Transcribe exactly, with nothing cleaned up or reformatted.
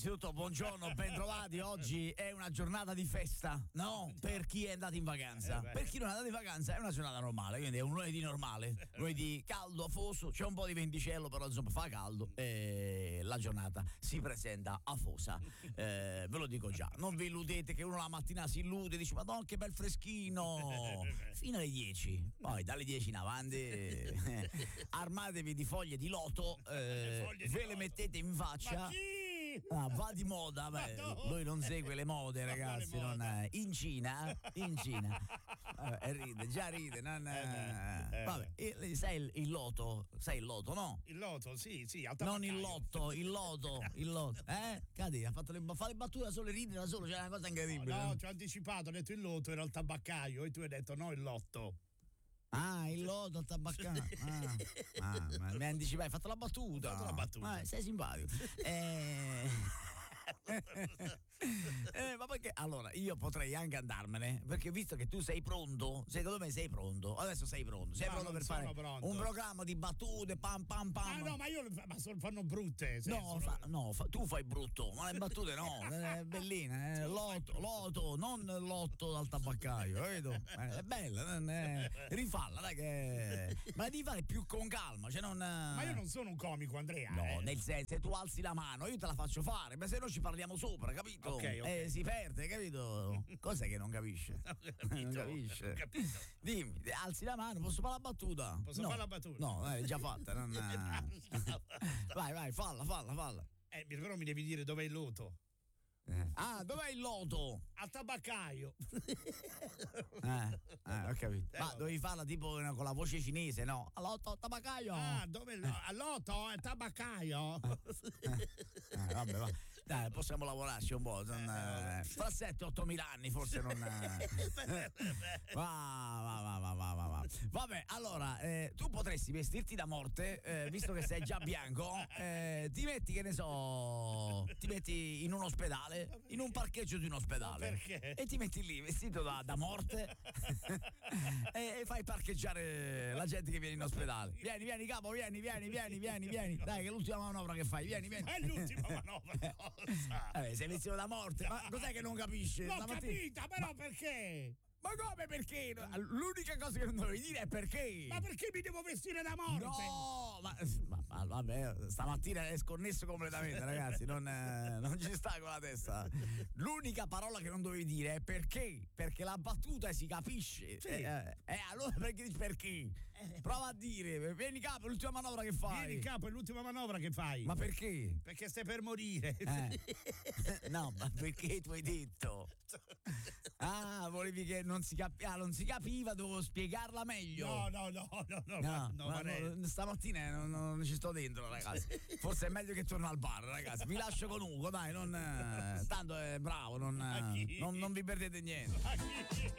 innanzitutto buongiorno, bentrovati. Oggi è una giornata di festa, no? Per chi è andato in vacanza. Eh per chi non è andato in vacanza è una giornata normale, quindi è un lunedì normale, lunedì caldo, afoso, c'è un po' di venticello, però insomma fa caldo e la giornata si presenta afosa. Eh, ve lo dico già, non vi illudete che uno la mattina si illude e dice madonna che bel freschino, fino alle dieci, poi dalle dieci in avanti eh, armatevi di foglie di loto, eh, Foglie di ve le loto. mettete in faccia. Ma chi? Ah, va di moda, beh, no. lui non segue le mode, ragazzi. quale Non, moda? eh, in Cina, in Cina, eh, ride, già ride. Non, eh, Eh, eh. vabbè, il- sai il, il loto, sai il loto, no? Il loto, sì, sì, al Non il tabaccaio. lotto, il loto, il loto, eh? Cadi, ha fatto le, fa le battute da solo e ride da solo, c'è una cosa incredibile. No, ti ho anticipato, ho detto il loto era il tabaccaio e tu hai detto no, il lotto. Ah, il loto al tabaccano. Ah, ah, ma mi anticipai, hai fatto la battuta. Ho fatto la battuta. Ah, sei simpatico. Eh... eh, ma perché allora io potrei anche andarmene, perché visto che tu sei pronto, secondo me sei pronto, adesso sei pronto, sei No, pronto non per sono fare pronto. un programma di battute, pam pam pam. Ah no, ma io le fa- ma sono, fanno brutte. se No, sono- fa- no fa- tu fai brutto, ma le battute no, è bellina, eh, loto, loto, non lotto dal tabaccaio, capito? Eh, è bella, non è- rifalla, dai che ma la devi fare più con calma, cioè non Ma io non sono un comico, Andrea. No, eh. nel senso, se tu alzi la mano, io te la faccio fare, ma se no ci parliamo sopra, capito? Ok, ok. Eh, si perde, capito? Cos'è che non capisce? Ho capito, non capisce. ho capito. Dimmi, alzi la mano, posso fare la battuta? Posso no. fare la battuta? No, è già fatta. Non... vai, vai, falla, falla, falla. Eh, però mi devi dire dov'è il loto. Eh. Ah, dov'è il loto? Al tabaccaio. Eh, eh, ho capito. Eh, Ma vabbè. dovevi farla tipo eh, con la voce cinese, no? All'otto, tabaccaio. Ah, dove il all'otto è tabaccaio. Eh, vabbè, va. Dai, possiamo lavorarci un po'. non, eh, fra sette otto mila anni forse non. eh. Va, va, va, va, va, va, va. Vabbè, allora, eh, tu potresti vestirti da morte, eh, visto che sei già bianco, eh, ti metti, che ne so, ti metti in un ospedale, in un parcheggio di un ospedale. Ma perché? E ti metti lì vestito da, da morte e, e fai parcheggiare la gente che viene in ospedale. Vieni, vieni, capo, vieni, vieni, vieni, vieni, vieni. Dai, che è l'ultima manovra che fai, vieni, vieni. È l'ultima manovra. Cosa? Eh, sei vestito da morte, ma cos'è che non capisce? L'ho Stamattina- capita, però perché? Ma come perché? L'unica cosa che non dovevi dire è perché. Ma perché mi devo vestire da morte? No, ma, ma- ma vabbè, stamattina è sconnesso completamente, ragazzi. Non, eh, non ci sta con la testa. L'unica parola che non dovevi dire è perché. Perché la battuta si capisce. Sì. Eh, eh, eh, allora perché dici perché? Prova a dire, vieni capo, è l'ultima manovra che fai. Vieni capo, è l'ultima manovra che fai. Ma perché? Perché stai per morire. Eh. No, ma perché tu hai detto? Ah, volevi che non si, capi- ah, non si capiva, dovevo spiegarla meglio. No, no, no, no, no, No, ma- no, ma Valerio. no, stamattina non, non ci sto dentro, ragazzi. Forse è meglio che torno al bar, ragazzi. Vi lascio con Ugo, dai, non, eh, tanto è bravo, non, Ma chi? eh, non, non vi perdete niente. Ma chi?